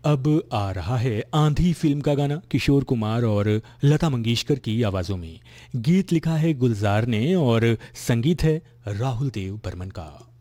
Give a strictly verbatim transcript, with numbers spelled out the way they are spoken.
अब आ रहा है आंधी फिल्म का गाना किशोर कुमार और लता मंगेशकर की आवाज़ों में। गीत लिखा है गुलजार ने और संगीत है राहुल देव बर्मन का।